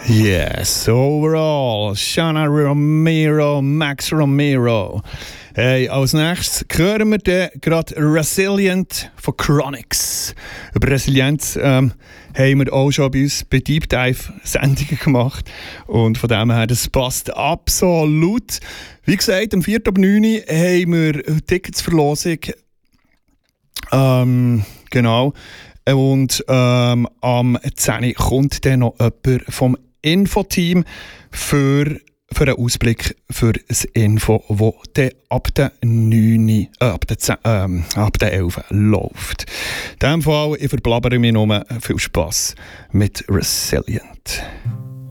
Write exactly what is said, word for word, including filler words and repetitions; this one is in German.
Yes, overall, Shana Romero, Max Romero. Hey, als nächstes hören wir dann gerade Resilient von Chronix. Über Resilienz ähm, haben wir auch schon bei uns bei Deep Dive Sendungen gemacht. Und von dem her, das passt absolut. Wie gesagt, am vierten ab neun haben wir Ticketsverlosung. Ähm, genau. Und ähm, am zehn kommt dann noch jemand vom Infoteam für, für einen Ausblick für das Info, das ab der neun, äh, ab der zehn, ähm, ab der elf läuft. In diesem Fall, ich verblabere mich nur. Viel Spass mit Resilient.